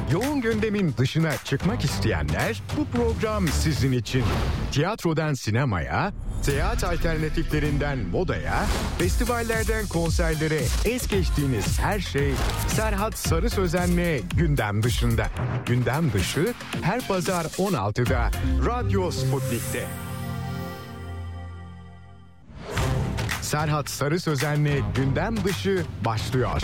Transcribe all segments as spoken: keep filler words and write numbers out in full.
Yoğun gündemin dışına çıkmak isteyenler bu program sizin için. Tiyatrodan sinemaya, seyahat alternatiflerinden modaya, festivallerden konserlere es geçtiğiniz her şey Serhat Sarı Sözen'le gündem dışında. Gündem dışı her pazar on altıda Radyo Sputnik'te. Serhat Sarı Sözen'le gündem dışı başlıyor.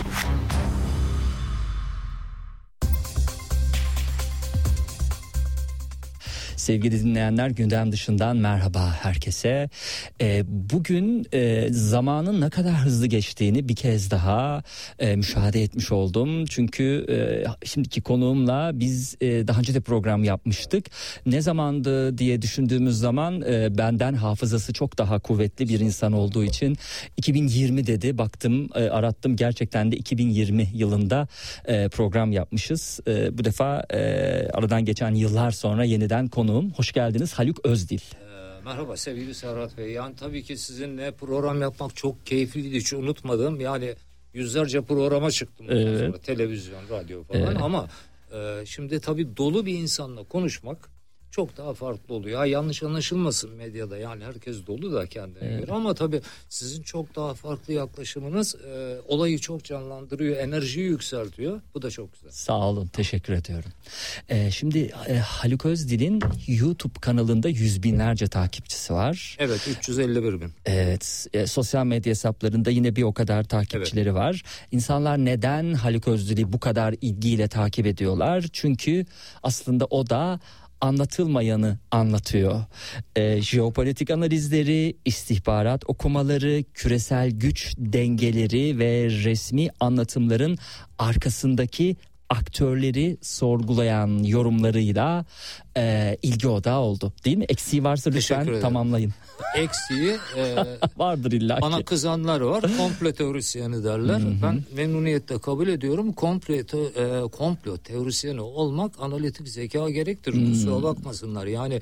Sevgili dinleyenler, gündem dışından merhaba herkese. E, bugün e, zamanın ne kadar hızlı geçtiğini bir kez daha e, müşahede etmiş oldum. Çünkü e, şimdiki konuğumla biz e, daha önce de program yapmıştık. Ne zamandı diye düşündüğümüz zaman e, benden hafızası çok daha kuvvetli bir insan olduğu için iki bin yirmi dedi. Baktım, e, arattım, gerçekten de iki bin yirmi yılında e, program yapmışız. E, bu defa e, aradan geçen yıllar sonra yeniden konu. Hoş geldiniz Haluk Özdil. Ee, merhaba sevgili Serhat Bey. Yani tabii ki sizinle program yapmak çok keyifliydi. Hiç unutmadım. Yani yüzlerce programa çıktım. Evet. Sonra, televizyon, radyo falan. Evet. Ama e, şimdi tabii dolu bir insanla konuşmak çok daha farklı oluyor. Ha, yanlış anlaşılmasın medyada. Yani herkes dolu da kendine evet. göre. Ama tabii sizin çok daha farklı yaklaşımınız e, olayı çok canlandırıyor. Enerjiyi yükseltiyor. Bu da çok güzel. Sağ olun. Teşekkür ediyorum. Ee, şimdi e, Haluk Özdil'in YouTube kanalında yüz binlerce takipçisi var. Evet, üç yüz elli bir bin. Evet. E, sosyal medya hesaplarında yine bir o kadar takipçileri evet. var. İnsanlar neden Haluk Özdil'i bu kadar ilgiyle takip ediyorlar? Çünkü aslında o da anlatılmayanı anlatıyor. E, jeopolitik analizleri, istihbarat okumaları, küresel güç dengeleri ve resmi anlatımların arkasındaki aktörleri sorgulayan yorumlarıyla e, ilgi odağı oldu. Değil mi? Eksiği varsa lütfen tamamlayın. Eksiği e, vardır illa ki. Bana kızanlar var. Komplo teorisyeni derler. Hı-hı. Ben memnuniyetle kabul ediyorum. Komplo, te, e, komplo teorisyeni olmak analitik zeka gerektirir. Kusura bakmasınlar. Yani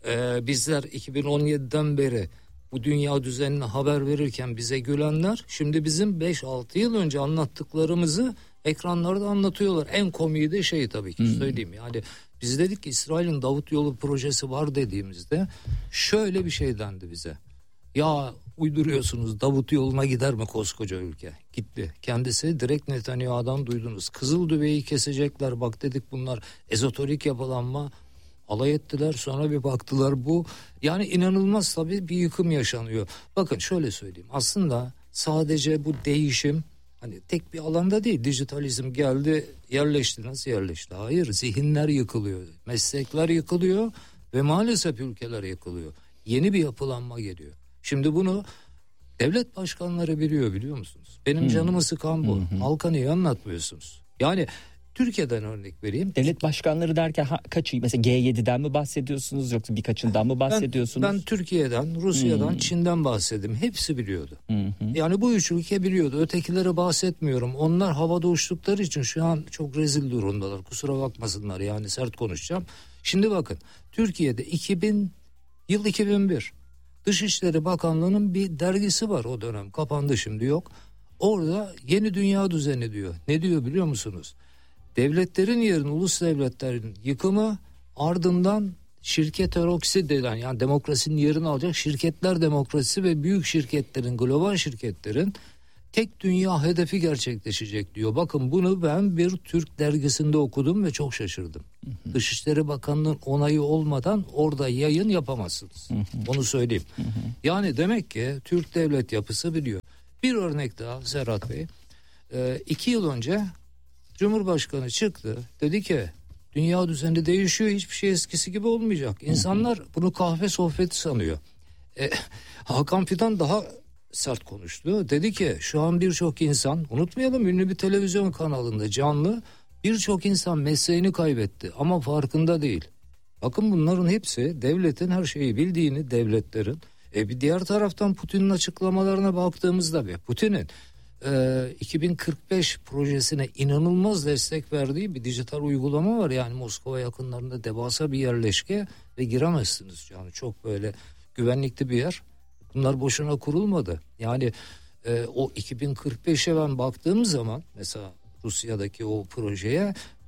e, bizler iki bin on yediden beri bu dünya düzenine haber verirken bize gülenler şimdi bizim beş altı yıl önce anlattıklarımızı ekranlarda anlatıyorlar. En komiği de şey tabii ki hmm. söyleyeyim. Yani biz dedik ki İsrail'in Davut Yolu projesi var dediğimizde şöyle bir şey dendi bize. Ya uyduruyorsunuz, Davut Yolu'na gider mi koskoca ülke? Gitti. Kendisi direkt Netanyahu'dan duydunuz. Kızıldüveyi kesecekler, bak dedik bunlar ezoterik yapılanma. Alay ettiler, sonra bir baktılar bu. Yani inanılmaz tabii bir yıkım yaşanıyor. Bakın şöyle söyleyeyim. Aslında sadece bu değişim hani tek bir alanda değil. Dijitalizm geldi, yerleşti. Nasıl yerleşti? Hayır, zihinler yıkılıyor. Meslekler yıkılıyor ve maalesef ülkeler yıkılıyor. Yeni bir yapılanma geliyor. Şimdi bunu devlet başkanları biliyor, biliyor musunuz? Benim hmm. canımı sıkan bu. Hmm. Halka niye anlatmıyorsunuz? Yani Türkiye'den örnek vereyim. Devlet başkanları derken ha, kaçı? Mesela G yedi'den mi bahsediyorsunuz yoksa birkaçından mı bahsediyorsunuz? Ben, ben Türkiye'den, Rusya'dan, hmm. Çin'den bahsettim. Hepsi biliyordu. Hmm. Yani bu üç ülke biliyordu. Ötekileri bahsetmiyorum. Onlar havada uçtukları için şu an çok rezil durumdalar. Kusura bakmasınlar, yani sert konuşacağım. Şimdi bakın, Türkiye'de iki bin yıl iki bin bir Dışişleri Bakanlığı'nın bir dergisi var o dönem. Kapandı, şimdi yok. Orada yeni dünya düzeni diyor. Ne diyor biliyor musunuz? Devletlerin yerine ulus devletlerin yıkımı, ardından şirketörokrasi denen, yani demokrasinin yerini alacak şirketler demokrasisi ve büyük şirketlerin, global şirketlerin tek dünya hedefi gerçekleşecek diyor. Bakın bunu ben bir Türk dergisinde okudum ve çok şaşırdım. Hı hı. Dışişleri Bakanlığı'nın onayı olmadan orada yayın yapamazsınız. Hı hı. Onu söyleyeyim. Hı hı. Yani demek ki Türk devlet yapısı biliyor. Bir örnek daha Serhat Bey. Ee, iki yıl önce Cumhurbaşkanı çıktı, dedi ki dünya düzeni değişiyor, hiçbir şey eskisi gibi olmayacak. İnsanlar bunu kahve sohbeti sanıyor. E, Hakan Fidan daha sert konuştu. Dedi ki şu an birçok insan, unutmayalım, ünlü bir televizyon kanalında canlı, birçok insan mesleğini kaybetti ama farkında değil. Bakın bunların hepsi devletin her şeyi bildiğini, devletlerin. E bir diğer taraftan Putin'in açıklamalarına baktığımızda bir Putin'in Ee, iki bin kırk beş projesine inanılmaz destek verdiği bir dijital uygulama var. Yani Moskova yakınlarında devasa bir yerleşke ve giremezsiniz. Yani çok böyle güvenlikli bir yer. Bunlar boşuna kurulmadı. Yani e, o iki bin kırk beşe ben baktığım zaman mesela Rusya'daki o projeye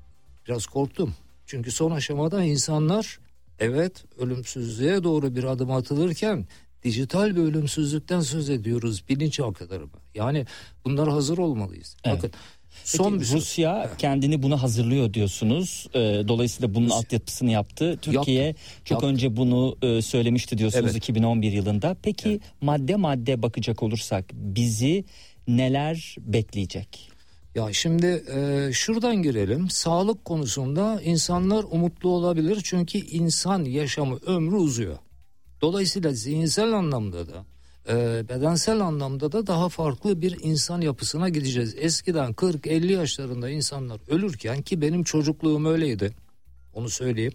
biraz korktum. Çünkü son aşamada insanlar evet ölümsüzlüğe doğru bir adım atılırken dijital bir ölümsüzlükten söz ediyoruz, bilinç halkaları mı? Yani bunlara hazır olmalıyız. Evet. Bakın son Peki, bir Rusya söz. kendini buna hazırlıyor diyorsunuz. Ee, dolayısıyla bunun Rusya altyapısını yaptı. Türkiye yaptı, çok yaptı. önce bunu e, söylemişti diyorsunuz, evet. iki bin on bir yılında. Peki evet. madde madde bakacak olursak bizi neler bekleyecek? Ya şimdi e, şuradan girelim. Sağlık konusunda insanlar umutlu olabilir. Çünkü insan yaşamı, ömrü uzuyor. Dolayısıyla zihinsel anlamda da e, bedensel anlamda da daha farklı bir insan yapısına gideceğiz. Eskiden kırk elli yaşlarında insanlar ölürken, ki benim çocukluğum öyleydi, onu söyleyeyim.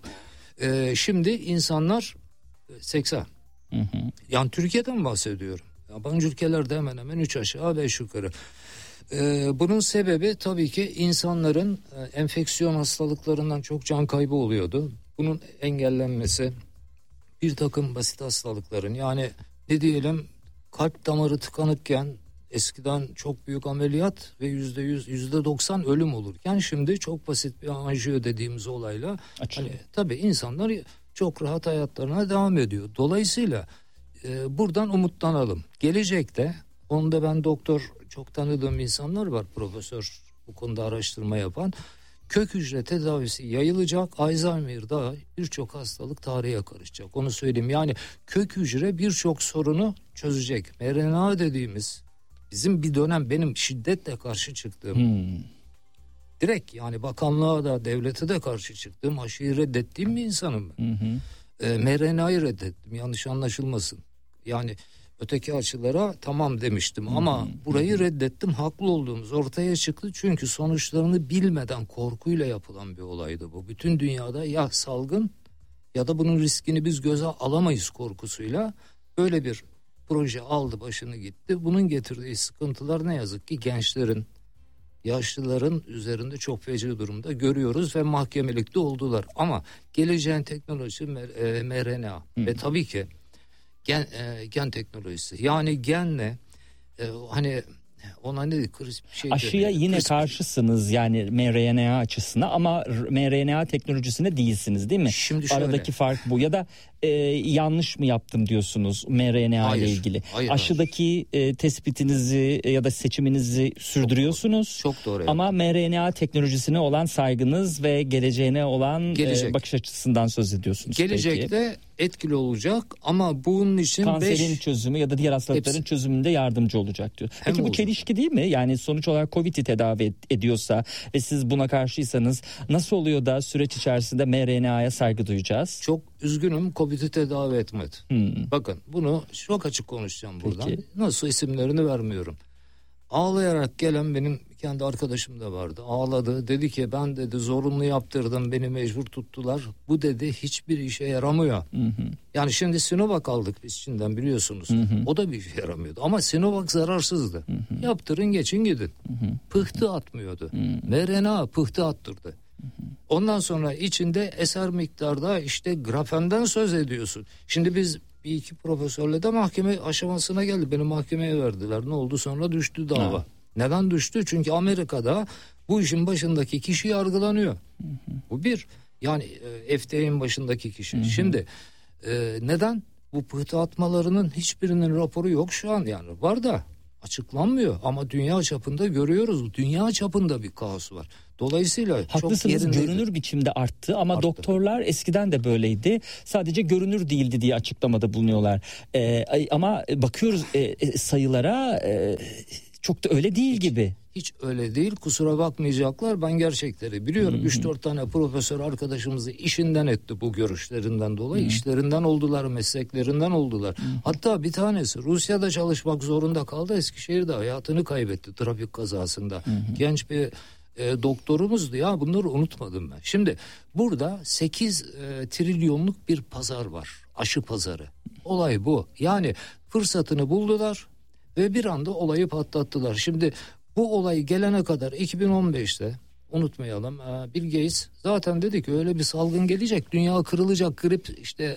E, şimdi insanlar seksen. Hı hı. Yani Türkiye'den bahsediyorum. Yabancı ülkelerde hemen hemen üç aşağı beş yukarı. Ee, bunun sebebi tabii ki insanların e, enfeksiyon hastalıklarından çok can kaybı oluyordu. Bunun engellenmesi, bir takım basit hastalıkların, yani ne diyelim, kalp damarı tıkanıkken eskiden çok büyük ameliyat ve yüzde yüz, yüzde doksan ölüm olurken şimdi çok basit bir anjiyo dediğimiz olayla hani, tabii insanlar çok rahat hayatlarına devam ediyor. Dolayısıyla e, buradan umutlanalım. Gelecekte, onda ben doktor, çok tanıdığım insanlar var, profesör, bu konuda araştırma yapan, kök hücre tedavisi yayılacak. Alzheimer'da birçok hastalık tarihe karışacak. Onu söyleyeyim. Yani kök hücre birçok sorunu çözecek. M R N A dediğimiz, bizim bir dönem benim şiddetle karşı çıktığım, hmm. direkt yani bakanlığa da devlete de karşı çıktığım, aşıyı reddettiğim bir insanım ben. Hmm. E, M R N A'yı reddettim, yanlış anlaşılmasın. Yani öteki açılara tamam demiştim hmm. ama burayı reddettim. Haklı olduğumuz ortaya çıktı. Çünkü sonuçlarını bilmeden korkuyla yapılan bir olaydı bu. Bütün dünyada ya salgın ya da bunun riskini biz göze alamayız korkusuyla böyle bir proje aldı başını gitti. Bunun getirdiği sıkıntılar ne yazık ki gençlerin, yaşlıların üzerinde çok feci durumda görüyoruz ve mahkemelikte oldular. Ama geleceğin teknolojisi M R N A hmm. ve tabii ki Gen, e, gen teknolojisi. Yani genle e, hani ona ne şey aşıya deniyor, yine CRISPR. Karşısınız yani M R N A açısına, ama M R N A teknolojisine değilsiniz değil mi? Şimdi şöyle, aradaki fark bu. Ya da e, yanlış mı yaptım diyorsunuz M R N A hayır, ile ilgili? Hayır, aşıdaki hayır. E, tespitinizi ya da seçiminizi sürdürüyorsunuz. Çok doğru. Çok doğru ama M R N A teknolojisine olan saygınız ve geleceğine olan e, bakış açısından söz ediyorsunuz. Gelecekte peki. etkili olacak ama bunun için kanserin beş... çözümü ya da diğer hastalıkların hepsi. çözümünde yardımcı olacak diyor. Peki Hem bu çelişki değil mi? Yani sonuç olarak Covid'i tedavi ediyorsa ve siz buna karşıysanız nasıl oluyor da süreç içerisinde M R N A'ya saygı duyacağız? Çok üzgünüm, Covid'i tedavi etmedi. Hmm. Bakın bunu çok açık konuşacağım buradan. Peki. Nasıl, isimlerini vermiyorum. Ağlayarak gelen benim kendi arkadaşım da vardı. Ağladı. Dedi ki ben dedi zorunlu yaptırdım, beni mecbur tuttular. Bu dedi hiçbir işe yaramıyor. Hı hı. Yani şimdi Sinovac aldık biz Çin'den, biliyorsunuz. Hı hı. O da bir işe yaramıyordu. Ama Sinovac zararsızdı. Hı hı. Yaptırın geçin gidin. Hı hı. Pıhtı atmıyordu. Hı hı. M R N A pıhtı attırdı. Hı hı. Ondan sonra içinde eser miktarda işte grafenden söz ediyorsun. Şimdi biz bir iki profesörle de mahkeme aşamasına geldi. Beni mahkemeye verdiler. Ne oldu? Sonra düştü dava. Ha. Neden düştü? Çünkü Amerika'da bu işin başındaki kişi yargılanıyor. Hı hı. Bu bir. Yani e, F D A'nın başındaki kişi. Hı hı. Şimdi e, neden? Bu pıhtı atmalarının hiçbirinin raporu yok şu an. Yani var da açıklanmıyor. Ama dünya çapında görüyoruz. Dünya çapında bir kaos var. Dolayısıyla haklısınız, çok yerindeydi. Görünür biçimde arttı ama arttı. Doktorlar eskiden de böyleydi. Sadece görünür değildi diye açıklamada bulunuyorlar. Ee, ama bakıyoruz e, sayılara e, çok da öyle değil hiç, gibi. Hiç öyle değil. Kusura bakmayacaklar. Ben gerçekleri biliyorum. üç dört tane profesör arkadaşımızı işinden etti bu görüşlerinden dolayı. Hı-hı. İşlerinden oldular, mesleklerinden oldular. Hı-hı. Hatta bir tanesi Rusya'da çalışmak zorunda kaldı. Eskişehir'de hayatını kaybetti trafik kazasında. Hı-hı. Genç bir e, doktorumuzdu ya, bunları unutmadım ben. Şimdi burada sekiz e, trilyonluk bir pazar var. Aşı pazarı. Olay bu. Yani fırsatını buldular ve bir anda olayı patlattılar. Şimdi bu olay gelene kadar iki bin on beşte unutmayalım, Bill Gates zaten dedi ki öyle bir salgın gelecek, dünya kırılacak, grip işte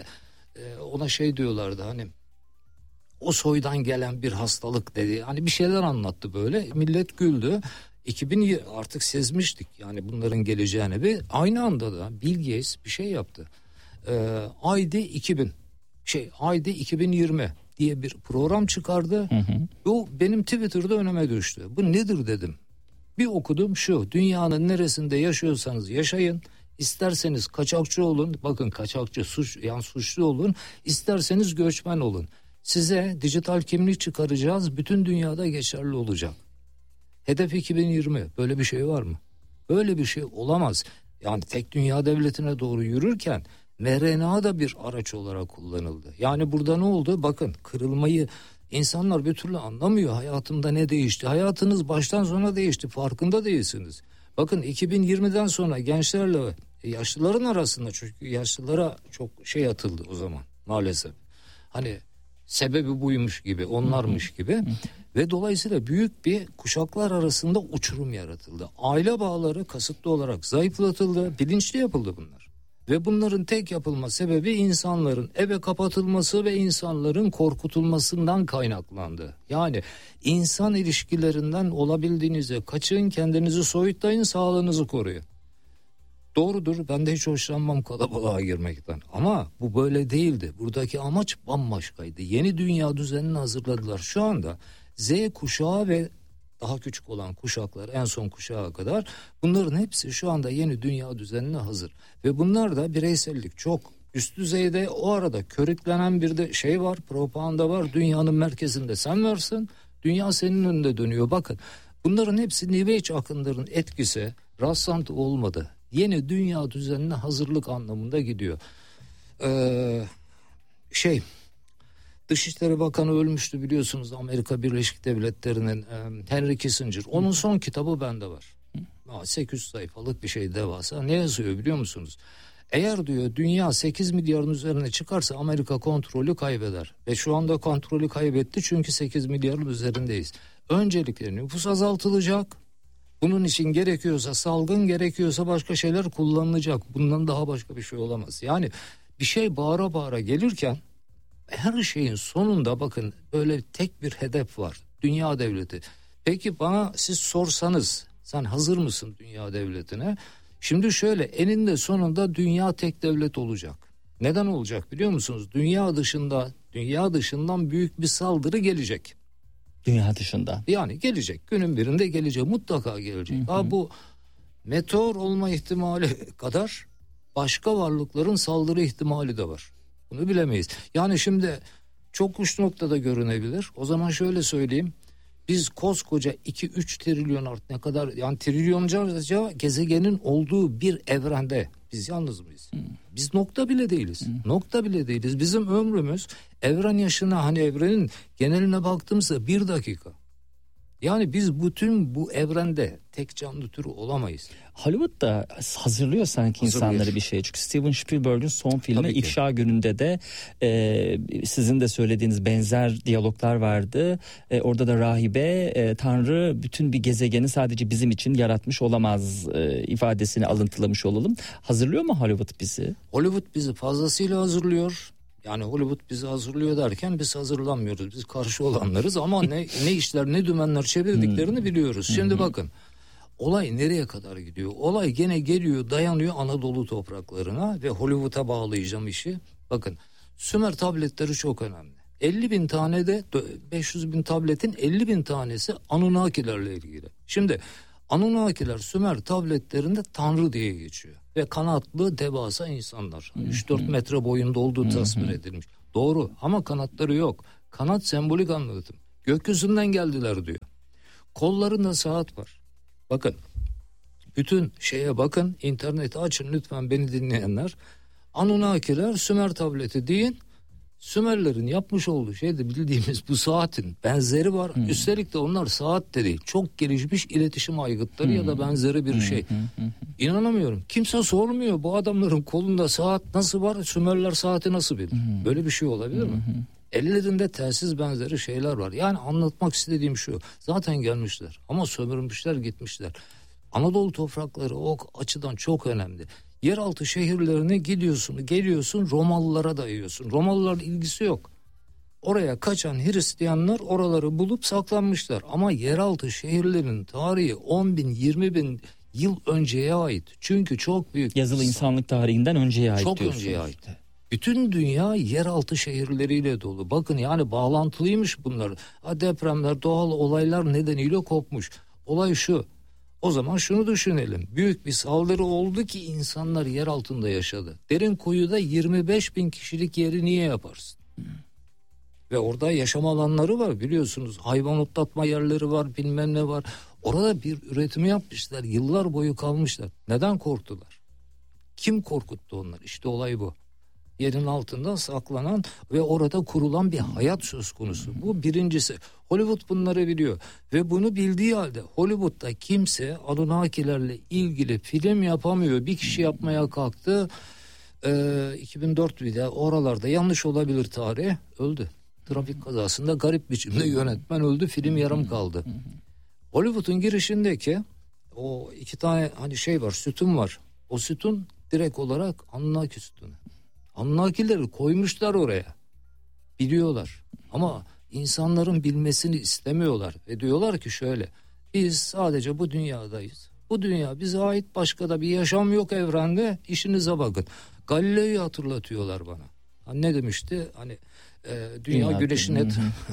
ona şey diyorlardı, hani o soydan gelen bir hastalık dedi. Hani bir şeyler anlattı böyle, millet güldü. iki bin artık sezmiştik yani bunların geleceğini ve aynı anda da Bill Gates bir şey yaptı. Ee, I D iki bin şey I D iki bin yirmi diye bir program çıkardı. Hı hı. Bu benim Twitter'da önüme düştü. Bu nedir dedim. Bir okudum şu: dünyanın neresinde yaşıyorsanız yaşayın. İsterseniz kaçakçı olun. Bakın kaçakçı suç yani suçlu olun. İsterseniz göçmen olun. Size dijital kimlik çıkaracağız. Bütün dünyada geçerli olacak. Hedef iki bin yirmi. Böyle bir şey var mı? Böyle bir şey olamaz. Yani tek dünya devletine doğru yürürken M R N A da bir araç olarak kullanıldı. Yani burada ne oldu? Bakın kırılmayı insanlar bir türlü anlamıyor. Hayatımda ne değişti? Hayatınız baştan sona değişti. Farkında değilsiniz. Bakın iki bin yirmiden sonra gençlerle yaşlıların arasında, çünkü yaşlılara çok şey atıldı o zaman maalesef. Hani sebebi buymuş gibi, onlarmış gibi ve dolayısıyla büyük bir kuşaklar arasında uçurum yaratıldı. Aile bağları kasıtlı olarak zayıflatıldı, bilinçli yapıldı bunlar. Ve bunların tek yapılma sebebi insanların eve kapatılması ve insanların korkutulmasından kaynaklandı. Yani insan ilişkilerinden olabildiğinizce kaçın, kendinizi soyutlayın, sağlığınızı koruyun. Doğrudur, ben de hiç hoşlanmam kalabalığa girmekten. Ama bu böyle değildi. Buradaki amaç bambaşkaydı. Yeni dünya düzenini hazırladılar. Şu anda Z kuşağı ve daha küçük olan kuşaklar, en son kuşağa kadar, bunların hepsi şu anda yeni dünya düzenine hazır. Ve bunlar da bireysellik çok üst düzeyde. O arada körüklenen bir de şey var, propaganda var. Dünyanın merkezinde sen varsın, dünya senin önünde dönüyor. Bakın bunların hepsi New Age akımların etkisi, rastlantı olmadı. Yeni dünya düzenine hazırlık anlamında gidiyor. Ee, şey... Dışişleri Bakanı ölmüştü biliyorsunuz, Amerika Birleşik Devletleri'nin Henry Kissinger. Onun son kitabı bende var. sekiz yüz sayfalık bir şey, devasa. Ne yazıyor biliyor musunuz? Eğer diyor dünya sekiz milyarın üzerine çıkarsa Amerika kontrolü kaybeder. Ve şu anda kontrolü kaybetti çünkü sekiz milyarın üzerindeyiz. Öncelikle nüfus azaltılacak. Bunun için gerekiyorsa salgın, gerekiyorsa başka şeyler kullanılacak. Bundan daha başka bir şey olamaz. Yani bir şey bağıra bağıra gelirken her şeyin sonunda bakın böyle tek bir hedef var. Dünya devleti. Peki bana siz sorsanız sen hazır mısın dünya devletine? Şimdi şöyle, eninde sonunda dünya tek devlet olacak. Neden olacak biliyor musunuz? Dünya dışında, dünya dışından büyük bir saldırı gelecek. Dünya dışında. Yani gelecek. Günün birinde gelecek. Mutlaka gelecek. Hı hı. Ha, bu meteor olma ihtimali kadar başka varlıkların saldırı ihtimali de var. Bunu bilemeyiz. Yani şimdi çok uç noktada görünebilir. O zaman şöyle söyleyeyim. Biz koskoca iki üç trilyon art ne kadar yani trilyonlarca gezegenin olduğu bir evrende biz yalnız mıyız? Hmm. Biz nokta bile değiliz. Hmm. Nokta bile değiliz. Bizim ömrümüz evren yaşına, hani evrenin geneline baktığımızda bir dakika. Yani biz bütün bu evrende tek canlı türü olamayız. Hollywood da hazırlıyor sanki Hazırlıyor. insanları bir şey. Çünkü Steven Spielberg'ün son filmi İfşa Günü'nde de e, sizin de söylediğiniz benzer diyaloglar vardı. E, orada da rahibe e, Tanrı bütün bir gezegeni sadece bizim için yaratmış olamaz e, ifadesini alıntılamış olalım. Hazırlıyor mu Hollywood bizi? Hollywood bizi fazlasıyla hazırlıyor. Yani Hollywood bizi hazırlıyor derken biz hazırlanmıyoruz. Biz karşı olanlarız ama ne ne işler ne dümenler çevirdiklerini biliyoruz. Şimdi bakın, olay nereye kadar gidiyor? Olay gene geliyor, dayanıyor Anadolu topraklarına ve Hollywood'a bağlayacağım işi. Bakın, Sümer tabletleri çok önemli. elli bin tane de beş yüz bin tabletin elli bin tanesi Anunnakilerle ilgili. Şimdi Anunnakiler Sümer tabletlerinde Tanrı diye geçiyor. Ve kanatlı devasa insanlar. üç dört metre boyunda olduğu tasvir edilmiş. Doğru ama kanatları yok. Kanat sembolik anlatım. Gökyüzünden geldiler diyor. Kollarında saat var. Bakın, bütün şeye bakın, interneti açın lütfen beni dinleyenler. Anunnakiler Sümer tableti deyin. Sümerlerin yapmış olduğu şey de bildiğimiz bu saatin benzeri var. Hmm. Üstelik de onlar saat de değil. Çok gelişmiş iletişim aygıtları hmm. ya da benzeri bir hmm. şey. Hmm. İnanamıyorum. Kimse sormuyor. Bu adamların kolunda saat nasıl var? Sümerler saati nasıl bilir? Hmm. Böyle bir şey olabilir hmm. mi? Ellerinde telsiz benzeri şeyler var. Yani anlatmak istediğim şu. Zaten gelmişler ama sömürmüşler, gitmişler. Anadolu toprakları o açıdan çok önemli. Yeraltı şehirlerine gidiyorsun, geliyorsun, Romalılara dayıyorsun. Romalıların ilgisi yok. oraya kaçan Hristiyanlar oraları bulup saklanmışlar. Ama yeraltı şehirlerin tarihi on bin yirmi bin yıl önceye ait. Çünkü çok büyük. Yazılı insanlık tarihinden önceye ait çok diyorsunuz. önceye ait. Bütün dünya yeraltı şehirleriyle dolu. Bakın yani bağlantılıymış bunlar. Ha, depremler, doğal olaylar nedeniyle kopmuş. Olay şu. O zaman şunu düşünelim. Büyük bir saldırı oldu ki insanlar yer altında yaşadı. Derin kuyuda yirmi beş bin kişilik yeri niye yaparsın? Hmm. Ve orada yaşam alanları var biliyorsunuz. Hayvan otlatma yerleri var, bilmem ne var. Orada bir üretimi yapmışlar. Yıllar boyu kalmışlar. Neden korktular? Kim korkuttu onları? İşte olay bu. Yerin altında saklanan ve orada kurulan bir hayat söz konusu. Bu birincisi. Hollywood bunları biliyor. Ve bunu bildiği halde Hollywood'da kimse Anunnakilerle ilgili film yapamıyor. Bir kişi yapmaya kalktı. Ee, iki bin dört bile oralarda, yanlış olabilir tarih, öldü. Trafik kazasında garip biçimde yönetmen öldü. Film yarım kaldı. Hollywood'un girişindeki o iki tane hani şey var, sütun var. O sütun direkt olarak Anunnaki sütunu. Anunnakileri koymuşlar oraya. Biliyorlar. Ama insanların bilmesini istemiyorlar. Ve diyorlar ki şöyle. Biz sadece bu dünyadayız. Bu dünya bize ait, başka da bir yaşam yok evrende. İşinize bakın. Galileo'yu hatırlatıyorlar bana. Hani ne demişti? Hani e, dünya, dünya güneşin et.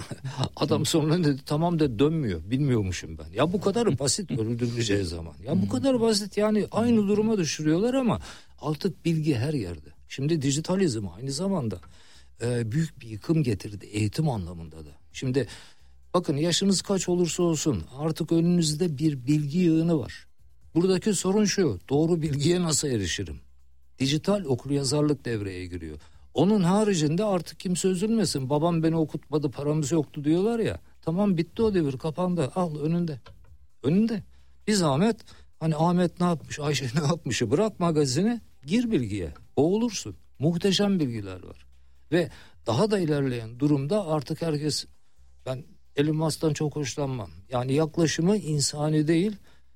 Adam sonra dedi tamam da dönmüyor. Bilmiyormuşum ben. Ya bu kadar basit öldürüleceği zaman. Ya bu kadar basit, yani aynı duruma düşürüyorlar ama artık bilgi her yerde. Şimdi dijitalizm aynı zamanda e, büyük bir yıkım getirdi eğitim anlamında da. Şimdi bakın, yaşınız kaç olursa olsun artık önünüzde bir bilgi yığını var. Buradaki sorun şu: doğru bilgiye nasıl erişirim? Dijital okuryazarlık devreye giriyor. Onun haricinde artık kimse üzülmesin. Babam beni okutmadı, paramız yoktu diyorlar ya. Tamam, bitti o devir, kapandı. Al önünde. Önünde. Bir zahmet, hani Ahmet ne yapmış, Ayşe ne yapmışı bırak magazini, gir bilgiye. Boğulursun. Muhteşem bilgiler var. Ve daha da ilerleyen durumda artık herkes, ben Elon Musk'tan çok hoşlanmam. Yani yaklaşımı insani değil,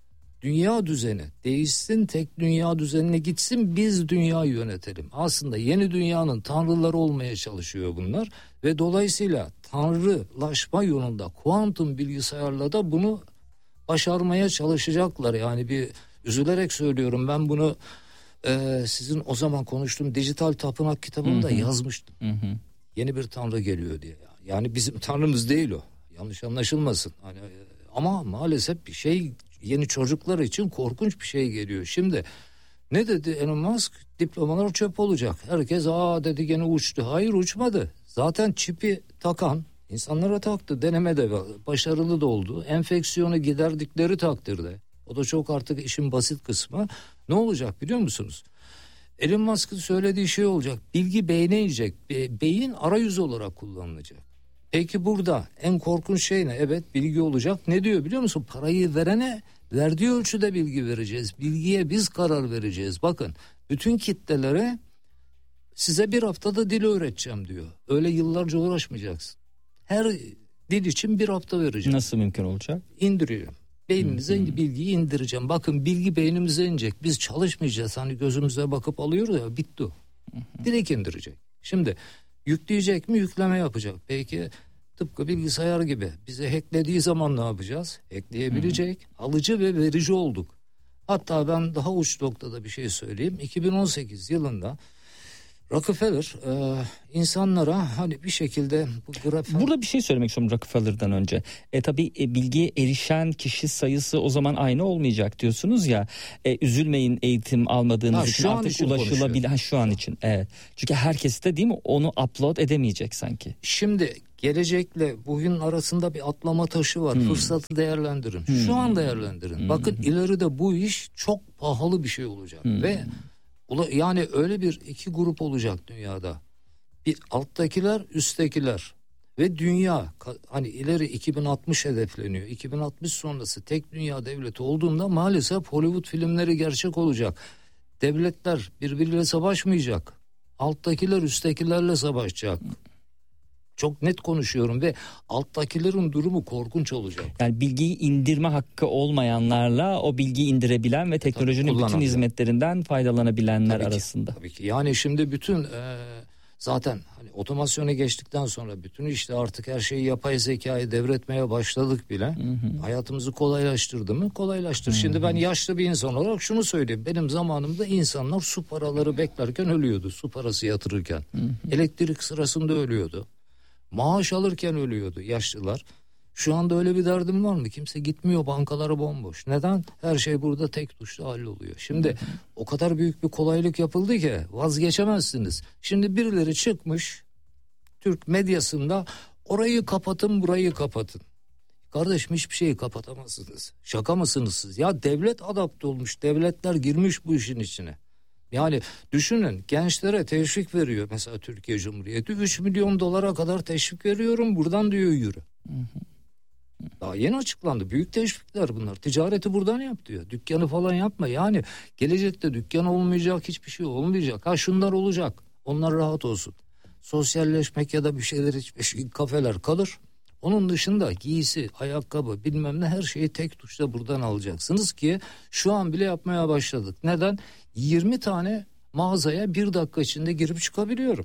dünya düzeni değişsin, tek dünya düzenine gitsin, biz dünyayı yönetelim. Aslında yeni dünyanın tanrıları olmaya çalışıyor bunlar ve dolayısıyla tanrılaşma yolunda kuantum bilgisayarla da bunu başarmaya çalışacaklar. Yani bir üzülerek söylüyorum, ben bunu e, sizin o zaman konuştuğum Dijital Tapınak kitabımda hı hı. yazmıştım. Hı hı. Yeni bir tanrı geliyor diye. Yani bizim tanrımız değil o. Yanlış anlaşılmasın. Hani, ama maalesef bir şey, yeni çocuklar için korkunç bir şey geliyor. Şimdi ne dedi Elon Musk? Diplomalar çöp olacak. Herkes aa dedi, gene uçtu. Hayır, uçmadı. Zaten çipi takan insanlara taktı. Denemede başarılı da oldu. Enfeksiyonu giderdikleri takdirde, o da çok artık işin basit kısmı, ne olacak biliyor musunuz? Elon Musk'ın söylediği şey olacak. Bilgi beyne inecek. Be- beyin arayüzü olarak kullanılacak. Peki burada en korkunç şey ne? Evet, bilgi olacak. Ne diyor biliyor musun? Parayı verene verdiği ölçüde bilgi vereceğiz. Bilgiye biz karar vereceğiz. Bakın, bütün kitlelere size bir haftada dil öğreteceğim diyor. Öyle yıllarca uğraşmayacaksın. Her dil için bir hafta vereceğim. Nasıl mümkün olacak? İndiriyorum. Beyninize hmm. bilgiyi indireceğim. Bakın, bilgi beynimize inecek. Biz çalışmayacağız. Hani gözümüze bakıp alıyoruz ya, bitti o. Hmm. Direkt indirecek. Şimdi yükleyecek mi? Yükleme yapacak. Peki tıpkı bilgisayar gibi. Bize hacklediği zaman ne yapacağız? Hackleyebilecek. Hmm. Alıcı ve verici olduk. Hatta ben daha uç noktada bir şey söyleyeyim. iki bin on sekiz yılında Rockefeller e, insanlara hani bir şekilde bu grafik... Burada bir şey söylemek istiyorum Rockefeller'dan önce. E tabii e, bilgiye erişen kişi sayısı o zaman aynı olmayacak diyorsunuz ya. E, üzülmeyin eğitim almadığınız ha, için artık için ulaşılabilir. Ha, şu an için. Evet. Çünkü herkes de değil mi onu upload edemeyecek sanki. Şimdi gelecekle bugün arasında bir atlama taşı var. Hmm. Fırsatı değerlendirin. Hmm. Şu an değerlendirin. Hmm. Bakın ileride bu iş çok pahalı bir şey olacak. Hmm. Ve yani öyle bir iki grup olacak dünyada. Bir alttakiler, üsttekiler. Ve dünya hani ileri iki bin altmış hedefleniyor. iki bin altmış sonrası tek dünya devleti olduğunda maalesef Hollywood filmleri gerçek olacak. Devletler birbiriyle savaşmayacak. Alttakiler üsttekilerle savaşacak. Çok net konuşuyorum ve alttakilerin durumu korkunç olacak. Yani bilgiyi indirme hakkı olmayanlarla o bilgiyi indirebilen ve teknolojinin bütün hizmetlerinden faydalanabilen tabii arasında. Ki, tabii ki. Yani şimdi bütün e, Zaten hani otomasyona geçtikten sonra bütün işte artık her şeyi yapay zekaya devretmeye başladık bile. Hı hı. Hayatımızı kolaylaştırdı mı? Kolaylaştır. Hı hı. Şimdi ben yaşlı bir insan olarak şunu söyleyeyim. Benim zamanımda insanlar su paraları beklerken ölüyordu. Su parası yatırırken. Hı hı. Elektrik sırasında ölüyordu. Maaş alırken ölüyordu yaşlılar. Şu anda öyle bir derdim var mı? Kimse gitmiyor, bankaları bomboş. Neden? Her şey burada tek tuşla halloluyor. Şimdi hı hı. o kadar büyük bir kolaylık yapıldı ki vazgeçemezsiniz. Şimdi birileri çıkmış Türk medyasında orayı kapatın, burayı kapatın. Kardeşim hiçbir şeyi kapatamazsınız. Şaka mısınız siz? Ya devlet adapte olmuş, devletler girmiş bu işin içine. Yani düşünün, gençlere teşvik veriyor mesela Türkiye Cumhuriyeti. üç milyon dolara kadar teşvik veriyorum, buradan diyor yürü. Hı hı. Daha yeni açıklandı. Büyük teşvikler bunlar. Ticareti buradan yap diyor. Dükkanı falan yapma. Yani gelecekte dükkan olmayacak, hiçbir şey olmayacak. Ha şunlar olacak. Onlar rahat olsun. Sosyalleşmek ya da bir şeyler içmek, kafeler kalır. Onun dışında giysi, ayakkabı, bilmem ne her şeyi tek tuşla buradan alacaksınız ki şu an bile yapmaya başladık. Neden? yirmi tane mağazaya bir dakika içinde girip çıkabiliyorum.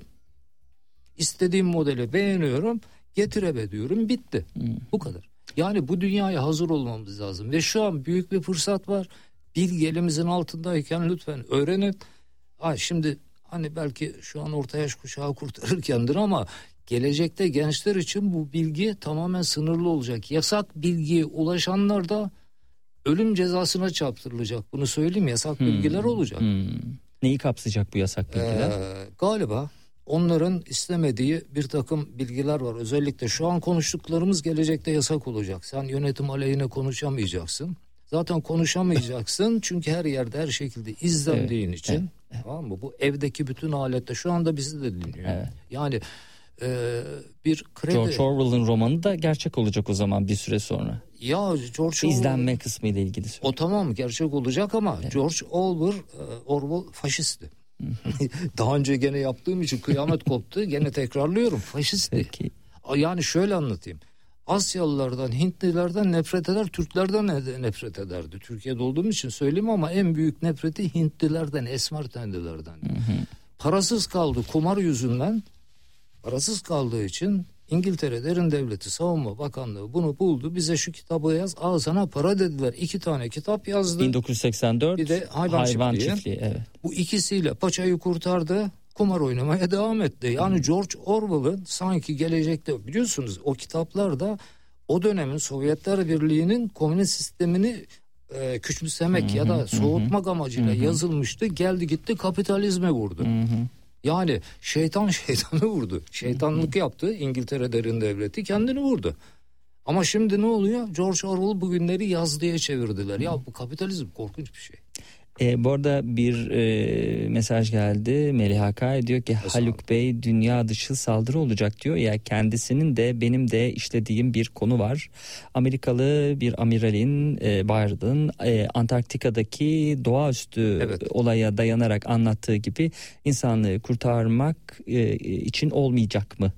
İstediğim modeli beğeniyorum, getirebe diyorum, bitti. Hmm. Bu kadar. Yani bu dünyaya hazır olmamız lazım ve şu an büyük bir fırsat var. Bilgi elimizin altındayken lütfen öğrenin. Ha şimdi hani belki şu an orta yaş kuşağı kurtarırkendir ama gelecekte gençler için bu bilgi tamamen sınırlı olacak. Yasak bilgiye ulaşanlar da ölüm cezasına çarptırılacak. Bunu söyleyeyim, yasak hmm. bilgiler olacak. Hmm. Neyi kapsayacak bu yasak bilgiler? Ee, galiba onların istemediği bir takım bilgiler var. Özellikle şu an konuştuklarımız gelecekte yasak olacak. Sen yönetim aleyhine konuşamayacaksın. Zaten konuşamayacaksın çünkü her yerde her şekilde izlendiğin evet, için. Evet. Tamam mı? Bu evdeki bütün alette şu anda bizi de dinliyor. Evet. Yani e, bir kredi... George Orwell'ın romanı da gerçek olacak o zaman bir süre sonra. Ya George Orwell... İzlenme kısmı ile ilgili söyleyeyim. O tamam gerçek olacak ama evet. George Orwell, Orwell faşistti. Daha önce gene yaptığım için kıyamet koptu. Gene tekrarlıyorum. Faşistti. Peki. Yani şöyle anlatayım. Asyalılardan, Hintlilerden nefret eder, Türklerden nefret ederdi. Türkiye'de olduğum için söyleyeyim ama en büyük nefreti Hintlilerden, esmer tenlilerden. Hı hı. Parasız kaldı kumar yüzünden. Parasız kaldığı için İngiltere Derin Devleti Savunma Bakanlığı bunu buldu. Bize şu kitabı yaz, al sana para dediler. İki tane kitap yazdı. bin dokuz yüz seksen dört bir de hayvan, hayvan çiftliği. çiftliği evet. Bu ikisiyle paçayı kurtardı. Kumar oynamaya devam etti. Yani hmm. George Orwell'ın sanki gelecekte, biliyorsunuz o kitaplarda o dönemin Sovyetler Birliği'nin komünist sistemini e, küçümsemek hmm. ya da soğutmak hmm. amacıyla hmm. yazılmıştı. Geldi gitti kapitalizme vurdu. Hmm. Yani şeytan şeytanı vurdu. Şeytanlık yaptı İngiltere Derin Devleti, kendini vurdu. Ama şimdi ne oluyor? George Orwell bugünleri yazdıya çevirdiler. Ya bu kapitalizm korkunç bir şey. E, bu arada bir e, mesaj geldi. Melih Akay diyor ki Mesela. Haluk Bey dünya dışı saldırı olacak diyor. Ya kendisinin de benim de işlediğim bir konu var. Amerikalı bir amiralin e, Byron'ın e, Antarktika'daki doğaüstü evet. olaya dayanarak anlattığı gibi insanlığı kurtarmak e, için olmayacak mı?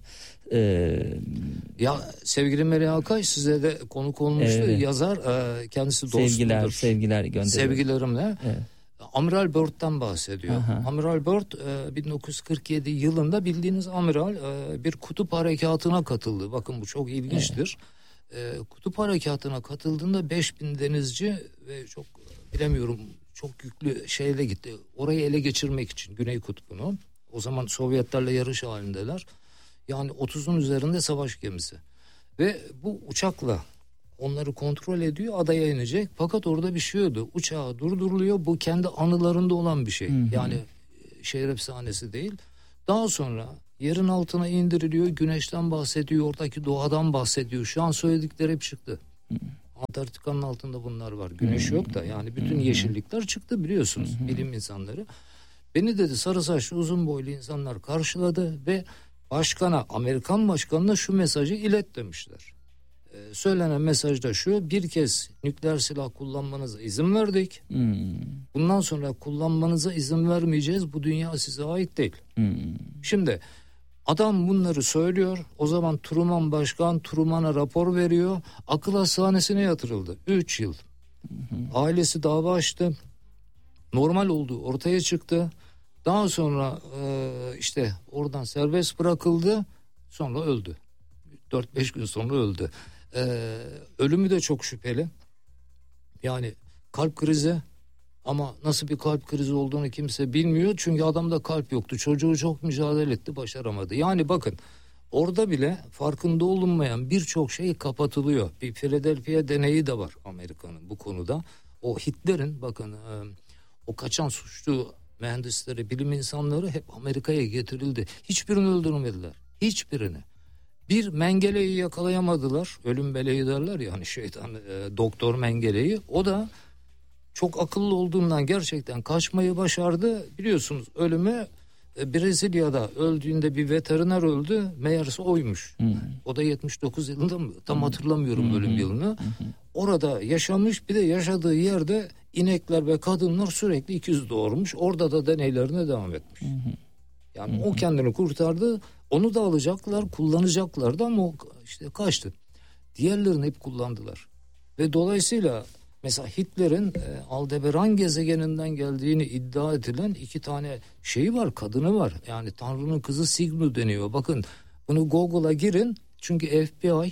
Ee, ya sevgili Melih Akay size de konuk olmuştu, evet. yazar, e, kendisi dostumdur. Sevgiler, sevgiler gönderiyor. Sevgilerimle. Evet. Amiral Byrd'den bahsediyor. Aha. Amiral Byrd e, bin dokuz yüz kırk yedi yılında bildiğiniz amiral e, bir kutup harekatına katıldı. Bakın bu çok ilginçtir. Evet. E, kutup harekatına katıldığında beş bin denizci ve çok bilemiyorum çok yüklü şeyle gitti. Orayı ele geçirmek için Güney Kutbu'nu. O zaman Sovyetlerle yarış halindeler. Yani otuzun üzerinde savaş gemisi. Ve bu uçakla onları kontrol ediyor, adaya inecek. Fakat orada bir şey oldu. Uçağı durduruluyor. Bu kendi anılarında olan bir şey. Hı hı. Yani şehir efsanesi değil. Daha sonra yerin altına indiriliyor. Güneşten bahsediyor. Oradaki doğadan bahsediyor. Şu an söyledikleri hep çıktı. Hı. Antarktika'nın altında bunlar var. Güneş hı hı. yok da yani bütün hı hı. yeşillikler çıktı biliyorsunuz. Hı hı. Bilim insanları. Beni dedi sarı saçlı uzun boylu insanlar karşıladı ve başkana, Amerikan başkanına şu mesajı ilet demişler. Ee, söylenen mesaj da şu: bir kez nükleer silah kullanmanıza izin verdik. Hmm. Bundan sonra kullanmanıza izin vermeyeceğiz. Bu dünya size ait değil. Hmm. Şimdi adam bunları söylüyor. O zaman Truman başkan Truman'a rapor veriyor. Akıl hastanesine yatırıldı. Üç yıl. Hmm. Ailesi dava açtı. Normal olduğu ortaya çıktı. Daha sonra e, işte oradan serbest bırakıldı. Sonra öldü. dört beş gün sonra öldü. E, ölümü de çok şüpheli. Yani kalp krizi, ama nasıl bir kalp krizi olduğunu kimse bilmiyor. Çünkü adamda kalp yoktu. Çocuğu çok mücadele etti, başaramadı. Yani bakın, orada bile farkında olunmayan birçok şey kapatılıyor. Bir Philadelphia deneyi de var Amerika'nın bu konuda. O Hitler'in, bakın e, o kaçan suçlu mühendisleri, bilim insanları hep Amerika'ya getirildi. Hiçbirini öldürmediler. Hiçbirini. Bir Mengele'yi yakalayamadılar. Ölüm meleği derler ya hani, şeytan e, doktor Mengele'yi. O da çok akıllı olduğundan gerçekten kaçmayı başardı. Biliyorsunuz ölümü e, Brezilya'da öldüğünde bir veteriner öldü. Meğerse oymuş. Hmm. O da yetmiş dokuz yılında mı? Tam hatırlamıyorum hmm. ölüm yılını. Hmm. Orada yaşamış, bir de yaşadığı yerde inekler ve kadınlar sürekli ikiz doğurmuş. Orada da deneylerine devam etmiş. Hmm. Yani hmm. o kendini kurtardı. Onu da alacaklar, kullanacaklardı ama o işte kaçtı. Diğerlerini hep kullandılar. Ve dolayısıyla mesela Hitler'in e, Aldebaran gezegeninden geldiğini iddia edilen iki tane şeyi var, kadını var. Yani Tanrı'nın kızı Signu deniyor. Bakın, bunu Google'a girin. Çünkü F B I,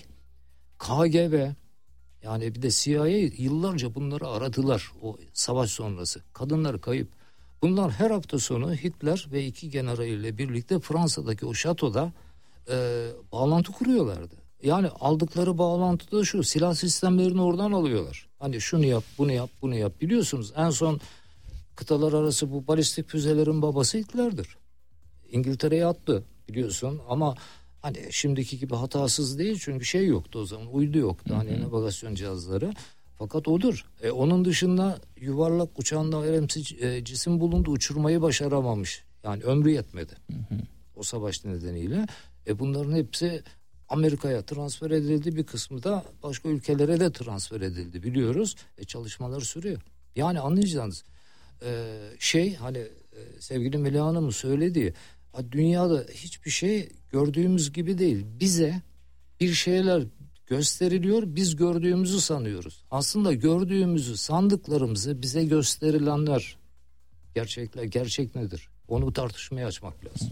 K G B, yani bir de C I A yıllarca bunları aradılar o savaş sonrası. Kadınlar kayıp. Bunlar her hafta sonu Hitler ve iki generaliyle birlikte Fransa'daki o şatoda e, bağlantı kuruyorlardı. Yani aldıkları bağlantı da şu: silah sistemlerini oradan alıyorlar. Hani şunu yap, bunu yap, bunu yap. Biliyorsunuz en son kıtalar arası bu balistik füzelerin babası Hitler'dir. İngiltere'ye attı biliyorsun, ama hani şimdiki gibi hatasız değil, çünkü şey yoktu o zaman, uydu yoktu, hani navigasyon cihazları. Fakat odur. E, onun dışında yuvarlak uçan dairemsi e, cisim bulundu, uçurmayı başaramamış. Yani ömrü yetmedi. Hı hı. O savaş nedeniyle. E, bunların hepsi Amerika'ya transfer edildi. Bir kısmı da başka ülkelere de transfer edildi, biliyoruz. E, çalışmalar sürüyor. Yani anlayacağınız e, şey hani e, sevgili Melih Hanım'ın söylediği, dünyada hiçbir şey gördüğümüz gibi değil. Bize bir şeyler gösteriliyor, biz gördüğümüzü sanıyoruz. Aslında gördüğümüzü sandıklarımızı bize gösterilenler, gerçekler, gerçek nedir? Onu tartışmaya açmak lazım.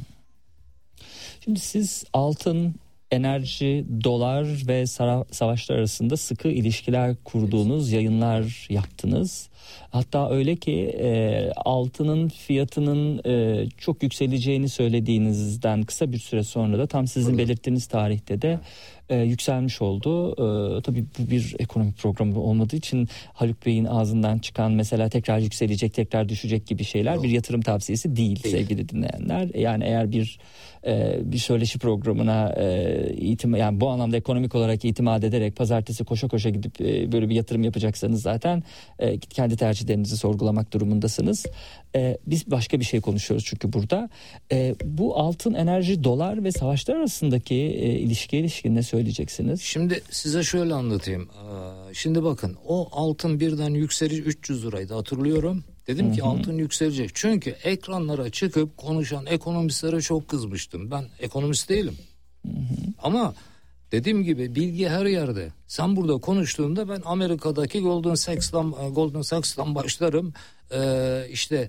Şimdi siz altın, enerji, dolar ve savaşlar arasında sıkı ilişkiler kurduğunuz yayınlar yaptınız. Hatta öyle ki e, altının fiyatının e, çok yükseleceğini söylediğinizden kısa bir süre sonra da tam sizin belirttiğiniz tarihte de e, yükselmiş oldu. E, tabii bu bir ekonomi programı olmadığı için Haluk Bey'in ağzından çıkan mesela tekrar yükselecek, tekrar düşecek gibi şeyler Yok. bir yatırım tavsiyesi değil, değil sevgili dinleyenler. Yani eğer bir e, bir söyleşi programına e, itima, yani bu anlamda ekonomik olarak itimat ederek pazartesi koşa koşa gidip e, böyle bir yatırım yapacaksanız zaten e, kendi tercihlerinizi sorgulamak durumundasınız. Ee, biz başka bir şey konuşuyoruz çünkü burada. Ee, bu altın, enerji, dolar ve savaşlar arasındaki e, ilişkiye ilişkin ne söyleyeceksiniz? Şimdi size şöyle anlatayım. Ee, şimdi bakın, o altın birden yükseliş üç yüz liraydı, hatırlıyorum. Dedim Hı-hı. ki altın yükselecek. Çünkü ekranlara çıkıp konuşan ekonomistlere çok kızmıştım. Ben ekonomist değilim. Hı-hı. Ama dediğim gibi bilgi her yerde. Sen burada konuştuğunda ben Amerika'daki Goldman Sachs'tan, Goldman Sachs'tan başlarım. Ee, işte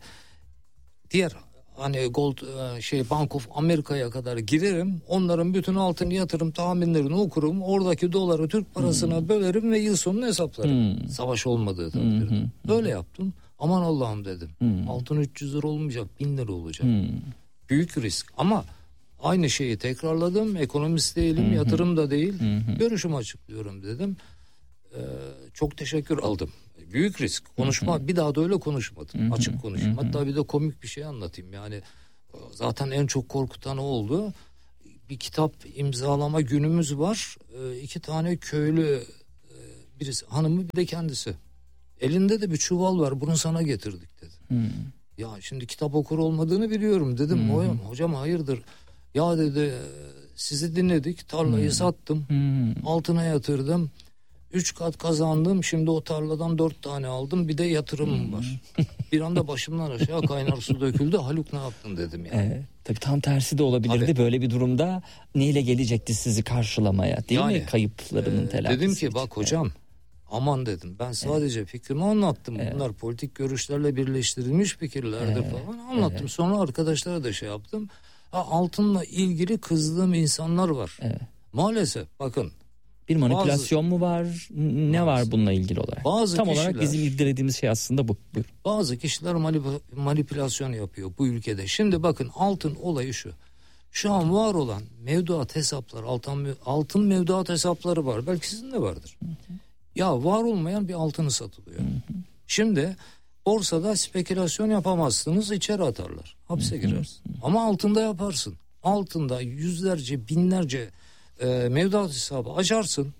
diğer hani Gold şey Bank of Amerika'ya kadar girerim. Onların bütün altın yatırım tahminlerini okurum. Oradaki doları Türk parasına hmm. bölerim ve yıl sonunu hesaplarım. Hmm. Savaş olmadığı takdirde. Hmm. Böyle yaptım. Aman Allah'ım dedim. Hmm. Altın üç yüz lira olmayacak, bin lira olacak. Hmm. Büyük risk ama aynı şeyi tekrarladım. Ekonomist değilim, hmm. yatırım da değil. Hmm. Görüşümü açıklıyorum dedim. Ee, çok teşekkür aldım. Büyük risk. Konuşma, hı hı. bir daha da öyle konuşmadım. Hı hı. Açık konuşayım. Hı hı. Hatta bir de komik bir şey anlatayım. Yani zaten en çok korkutan o oldu. Bir kitap imzalama günümüz var. Ee, iki tane köylü, birisi hanımı, bir de kendisi. Elinde de bir çuval var. Bunu sana getirdik dedi. Hı. Ya şimdi kitap okur olmadığını biliyorum dedim. Hı hı. Hocam, hocam hayırdır? Ya dedi, sizi dinledik. Tarlayı hı. sattım. Hı. Altına yatırdım. Üç kat kazandım. Şimdi o tarladan dört tane aldım. Bir de yatırımım hmm. var. Bir anda başımdan aşağı kaynar su döküldü. Haluk ne yaptın dedim yani. Evet, tabii tam tersi de olabilirdi. Tabii. Böyle bir durumda neyle gelecekti sizi karşılamaya, değil yani, mi? Kayıplarının e, telafisi dedim ki için. Bak hocam, Aman dedim, ben sadece evet. fikrimi anlattım. Evet. Bunlar politik görüşlerle birleştirilmiş fikirlerdi evet. falan anlattım. Evet. Sonra arkadaşlara da şey yaptım. Ha, altınla ilgili kızdığım insanlar var. Evet. Maalesef bakın. Bir manipülasyon bazı, mu var? Ne bazı, var bununla ilgili olarak? Bazı Tam kişiler, olarak bizim irdelediğimiz şey aslında bu. Buyurun. Bazı kişiler manip- manipülasyon yapıyor bu ülkede. Şimdi bakın, altın olayı şu. Şu an var olan mevduat hesapları, altın, altın mevduat hesapları var. Belki sizin de vardır. Hı hı. Ya var olmayan bir altını satılıyor. Hı hı. Şimdi borsada spekülasyon yapamazsınız, içeri atarlar. Hapse girersin. Hı hı. Ama altında yaparsın. Altında yüzlerce, binlerce e, mevduat hesabı açarsın.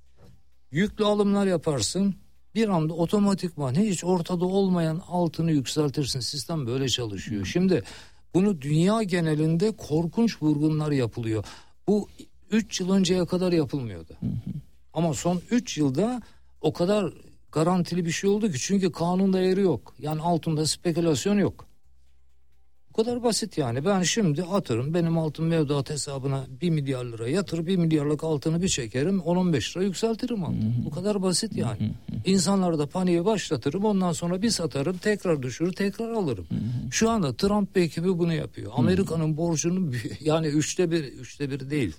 Yüklü alımlar yaparsın. Bir anda otomatikman hiç ortada olmayan altını yükseltirsin. Sistem böyle çalışıyor. Hı. Şimdi bunu dünya genelinde korkunç vurgunlar yapılıyor. Bu üç yıl önceye kadar yapılmıyordu. Hı hı. Ama son üç yılda o kadar garantili bir şey oldu ki, çünkü kanunda yeri yok. Yani altında spekülasyon yok. Bu kadar basit yani. Ben şimdi atarım, benim altın mevduat hesabına bir milyar lira yatır, bir milyarlık altını bir çekerim, on on beş lira yükseltirim altını. Bu kadar basit yani. İnsanları da paniğe başlatırım, ondan sonra bir satarım, tekrar düşürür, tekrar alırım. Şu anda Trump ekibi bunu yapıyor. Amerika'nın borcunu yani üçte bir, üçte bir değil,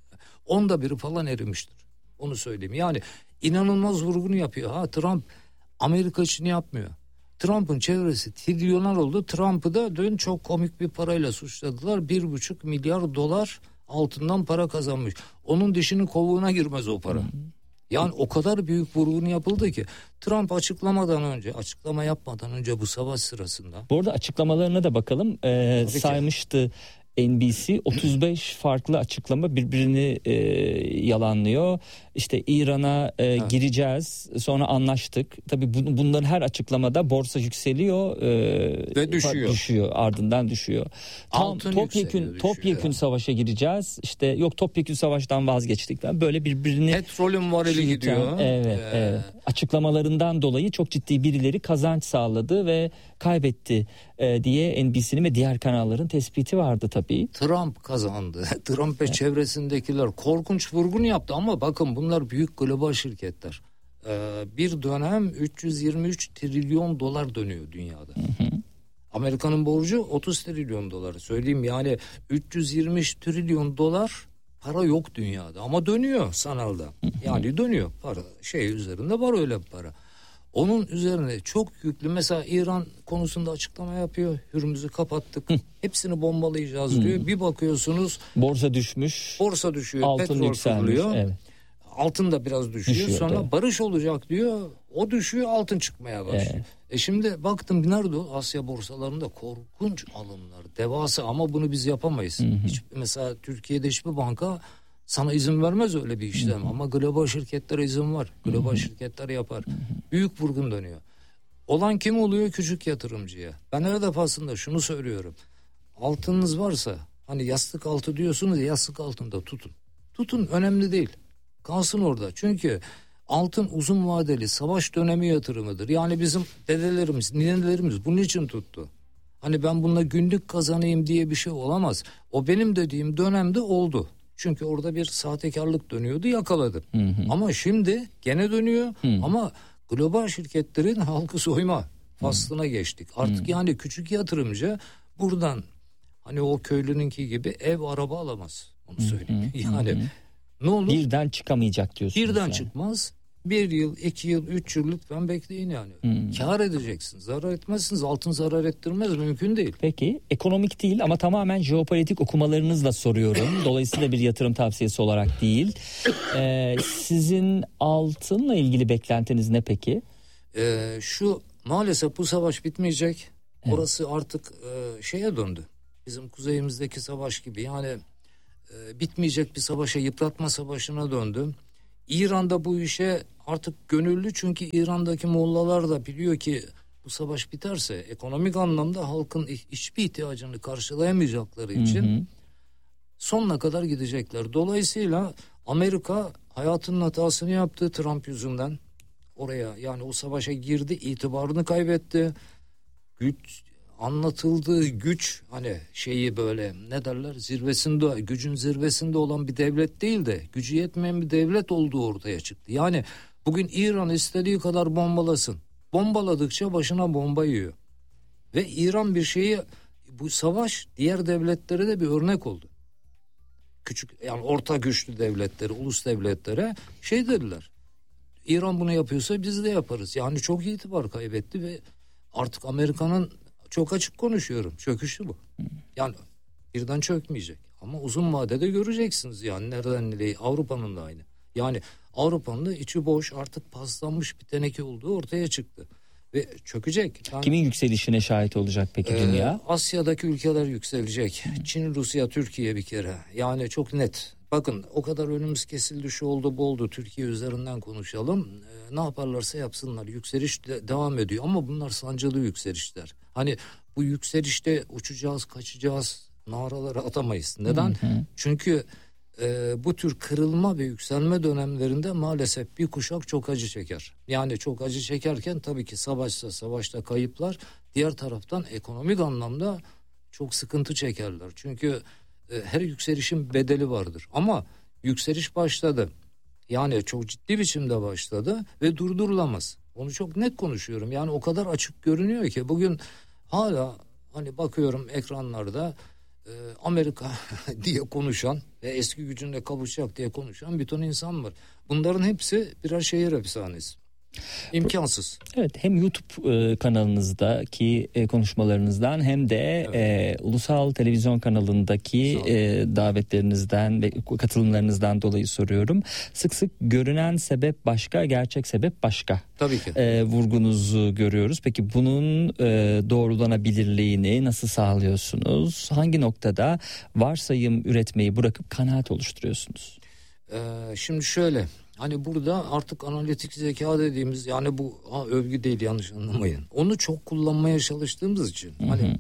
onda biri falan erimiştir. Onu söyleyeyim. Yani inanılmaz vurgunu yapıyor. Ha, Trump Amerika için yapmıyor. Trump'ın çevresi trilyoner oldu. Trump'ı da dün çok komik bir parayla suçladılar. Bir buçuk milyar dolar altından para kazanmış. Onun dişinin kovuğuna girmez o para. Hı hı. Yani o kadar büyük vurgunu yapıldı ki Trump açıklamadan önce, açıklama yapmadan önce bu savaş sırasında. Bu arada açıklamalarına da bakalım. Ee, saymıştı. N B C otuz beş farklı açıklama birbirini e, yalanlıyor. İşte İran'a e, evet. gireceğiz, sonra anlaştık. Tabii bu, bunların her açıklamada borsa yükseliyor e, ve düşüyor. düşüyor, ardından düşüyor. Tam topyekün topyekün savaşa gireceğiz. İşte yok, topyekün savaştan vazgeçtik falan. Böyle birbirini petrolün varili gidiyor. Evet, ee... evet. Açıklamalarından dolayı çok ciddi birileri kazanç sağladı ve kaybetti e, diye N B C'nin ve diğer kanalların tespiti vardı tabii. Trump kazandı. Trump ve evet. çevresindekiler korkunç vurgun yaptı ama bakın bunlar büyük global şirketler. Ee, bir dönem üç yüz yirmi üç trilyon dolar dönüyor dünyada. Hı hı. Amerika'nın borcu otuz trilyon dolar. Söyleyeyim yani üç yüz yirmi üç trilyon dolar para yok dünyada ama dönüyor sanalda. Hı hı. Yani dönüyor para. Şey üzerinde var öyle bir para. Onun üzerine çok yüklü, mesela İran konusunda açıklama yapıyor. Hürmüz'ü kapattık. Hı. Hepsini bombalayacağız diyor. Hı. Bir bakıyorsunuz borsa düşmüş. Borsa düşüyor. Altın petrol yükselmiş. Evet. Altın da biraz düşüyor. düşüyor Sonra tabii. barış olacak diyor. O düşüyor, altın çıkmaya başlıyor. Evet. E şimdi baktım nerede o? Asya borsalarında korkunç alımlar. Devasa, ama bunu biz yapamayız. Hı hı. Hiç, mesela Türkiye'de hiçbir banka sana izin vermez öyle bir işlem. Hı hı. Ama global şirketlere izin var. Global hı hı. şirketler yapar. Hı hı. Büyük vurgun dönüyor. Olan kim oluyor? Küçük yatırımcıya. Ben her defasında şunu söylüyorum. Altınız varsa, hani yastık altı diyorsunuz ya, yastık altında tutun. Tutun, önemli değil. Kalsın orada. Çünkü altın uzun vadeli savaş dönemi yatırımıdır. Yani bizim dedelerimiz, ninelerimiz bunun için tuttu. Hani ben bununla günlük kazanayım diye bir şey olamaz. O benim dediğim dönemde oldu. Çünkü orada bir sahtekarlık dönüyordu, yakaladım. Hı hı. Ama şimdi gene dönüyor. Hı. Ama global şirketlerin halkı soyma faslına hı. geçtik. Artık hı. yani küçük yatırımcı buradan, hani o köylününki gibi ev araba alamaz. Onu söyleyeyim. Hı hı. Yani hı. ne olur? Birden çıkamayacak diyorsunuz. Birden yani. çıkmaz. Bir yıl, iki yıl, üç yıl lütfen bekleyin yani. Hmm. Kâr edeceksiniz. Zarar etmezsiniz. Altın zarar ettirmez. Mümkün değil. Peki, ekonomik değil ama tamamen jeopolitik okumalarınızla soruyorum. Dolayısıyla bir yatırım tavsiyesi olarak değil. Ee, sizin altınla ilgili beklentiniz ne peki? Ee, şu maalesef bu savaş bitmeyecek. Evet. Orası artık e, şeye döndü. Bizim kuzeyimizdeki savaş gibi. Yani e, bitmeyecek bir savaşa, yıpratma savaşına döndü. İran'da bu işe artık gönüllü, çünkü İran'daki mollalar da biliyor ki bu savaş biterse ekonomik anlamda halkın hiçbir ihtiyacını karşılayamayacakları için hı hı. sonuna kadar gidecekler. Dolayısıyla Amerika hayatının hatasını yaptı Trump yüzünden. Oraya, yani o savaşa girdi, itibarını kaybetti. Güç anlatıldığı güç, hani şeyi böyle ne derler, zirvesinde, gücün zirvesinde olan bir devlet değil de gücü yetmeyen bir devlet olduğu ortaya çıktı. Yani Bugün İran istediği kadar bombalasın. Bombaladıkça başına bomba yiyor. Ve İran bir şeyi, bu savaş diğer devletlere de bir örnek oldu. Küçük, yani orta güçlü devletlere, ulus devletlere şey dediler. İran bunu yapıyorsa biz de yaparız. Yani çok itibar kaybetti ve artık Amerika'nın, çok açık konuşuyorum, çöküşü bu. Yani birden çökmeyecek. Ama uzun vadede göreceksiniz yani nereden nereye. Avrupa'nın da aynı. Yani Avrupa'nın da içi boş, artık paslanmış bir teneke olduğu ortaya çıktı. Ve çökecek. Yani, kimin yükselişine şahit olacak peki e, dünya? Asya'daki ülkeler yükselecek. Çin, Rusya, Türkiye bir kere. Yani çok net. Bakın o kadar önümüz kesildi, şu oldu bu oldu. Türkiye üzerinden konuşalım. E, ne yaparlarsa yapsınlar. Yükseliş de devam ediyor. Ama bunlar sancılı yükselişler. Hani bu yükselişte uçacağız, kaçacağız, naraları atamayız. Neden? Hı hı. Çünkü e, bu tür kırılma ve yükselme dönemlerinde maalesef bir kuşak çok acı çeker. Yani çok acı çekerken tabii ki savaşsa savaşta kayıplar, diğer taraftan ekonomik anlamda çok sıkıntı çekerler. Çünkü e, her yükselişin bedeli vardır. Ama yükseliş başladı. Yani çok ciddi biçimde başladı ve durdurulamaz. Onu çok net konuşuyorum. Yani o kadar açık görünüyor ki bugün hala hani bakıyorum ekranlarda e, Amerika diye konuşan ve eski gücünde kavuşacak diye konuşan bir ton insan var. Bunların hepsi birer şehir hapishanesi. İmkansız. Evet, hem YouTube e, kanalınızdaki e, konuşmalarınızdan hem de evet. e, ulusal televizyon kanalındaki e, davetlerinizden ve katılımlarınızdan dolayı soruyorum. Sık sık görünen sebep başka, gerçek sebep başka. Tabii ki. E, vurgunuzu görüyoruz. Peki bunun e, doğrulanabilirliğini nasıl sağlıyorsunuz? Hangi noktada varsayım üretmeyi bırakıp kanaat oluşturuyorsunuz? Ee, şimdi şöyle. Hani burada artık analitik zeka dediğimiz, yani bu ha, övgü değil, yanlış anlamayın. Onu çok kullanmaya çalıştığımız için. Hı hı. Hani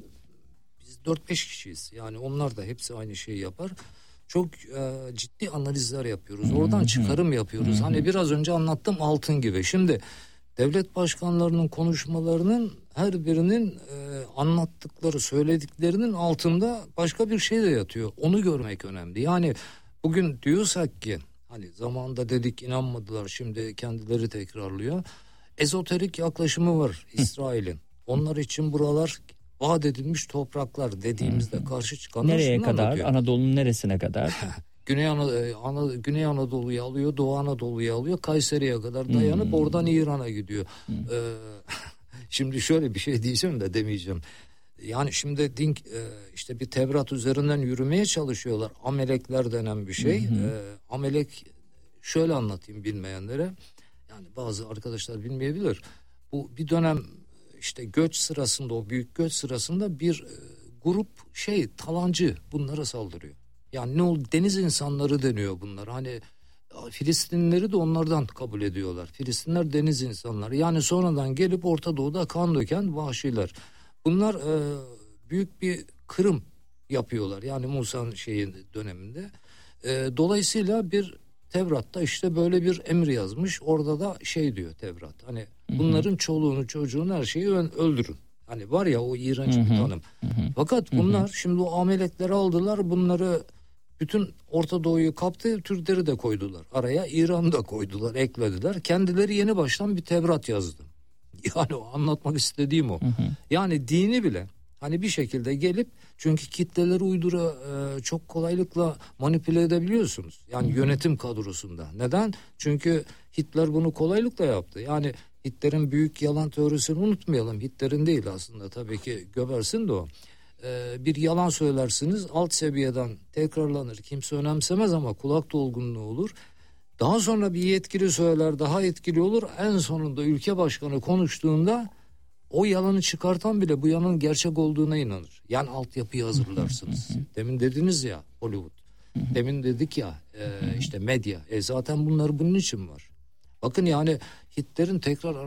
biz dört beş kişiyiz. Yani onlar da hepsi aynı şeyi yapar. Çok e, ciddi analizler yapıyoruz. Hı hı. Oradan çıkarım yapıyoruz. Hı hı. Hani biraz önce anlattım, altın gibi. Şimdi devlet başkanlarının konuşmalarının her birinin e, anlattıkları, söylediklerinin altında başka bir şey de yatıyor. Onu görmek önemli. Yani bugün diyorsak ki hani zamanında dedik inanmadılar, şimdi kendileri tekrarlıyor. Ezoterik yaklaşımı var İsrail'in. Onlar için buralar vaat edilmiş topraklar dediğimizde karşı çıkanlar nereye kadar? anlatıyor. Anadolu'nun neresine kadar? Güney, Ana, Ana, Güney Anadolu'yu alıyor, Doğu Anadolu'yu alıyor, Kayseri'ye kadar dayanıp hmm. oradan İran'a gidiyor. Hmm. Ee, şimdi şöyle bir şey diyeceğim de demeyeceğim. Yani şimdi din, işte bir Tevrat üzerinden yürümeye çalışıyorlar. Amelekler denen bir şey. Hı hı. E, Amelek, şöyle anlatayım bilmeyenlere. Yani bazı arkadaşlar bilmeyebilir. Bu bir dönem işte göç sırasında, o büyük göç sırasında bir e, grup şey talancı bunlara saldırıyor. Yani ne oldu? Deniz insanları deniyor bunlar. Hani Filistinlileri de onlardan kabul ediyorlar. Filistinler deniz insanları. Yani sonradan gelip Orta Doğu'da kan döken vahşiler. Bunlar e, büyük bir kırım yapıyorlar. Yani Musa'nın şeyin döneminde. E, dolayısıyla bir Tevrat'ta işte böyle bir emir yazmış. Orada da şey diyor Tevrat. Hani hı hı. bunların çoluğunu çocuğunu her şeyi öldürün. Hani var ya o iğrenç hı hı. bir tanım. Hı hı. Fakat bunlar hı hı. şimdi o amelekleri aldılar. Bunları bütün Orta Doğu'yu kaptı. Türkleri de koydular. Araya İran'ı da koydular, eklediler. Kendileri yeni baştan bir Tevrat yazdı. Yani o anlatmak istediğim o. Hı hı. Yani dini bile hani bir şekilde gelip, çünkü kitleleri uydura e, çok kolaylıkla manipüle edebiliyorsunuz. Yani hı hı. yönetim kadrosunda. Neden? Çünkü Hitler bunu kolaylıkla yaptı. Yani Hitler'in büyük yalan teorisini unutmayalım. Hitler'in değil aslında, tabii ki Göbers'in de o. E, bir yalan söylersiniz, alt seviyeden tekrarlanır. Kimse önemsemez ama kulak dolgunluğu olur. Daha sonra bir yetkili söyler, daha etkili olur. En sonunda ülke başkanı konuştuğunda o yalanı çıkartan bile bu yalanın gerçek olduğuna inanır. Yani altyapıyı hazırlarsınız. Demin dediniz ya Hollywood. Demin dedik ya e, işte medya. E zaten bunlar bunun için var. Bakın yani Hitler'in tekrar